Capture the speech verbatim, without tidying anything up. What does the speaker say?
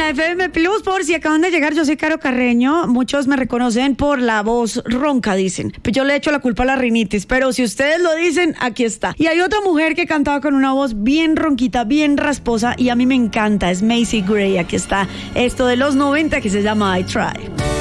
la F M Plus, por si acaban de llegar, yo soy Caro Carreño. Muchos me reconocen por la voz ronca, dicen. Pues yo le echo la culpa a la rinitis, pero si ustedes lo dicen, aquí está. Y hay otra mujer que cantaba con una voz bien ronquita, bien rasposa, y a mí me encanta, es Macy Gray. Aquí está esto de los noventa que se llama I Try.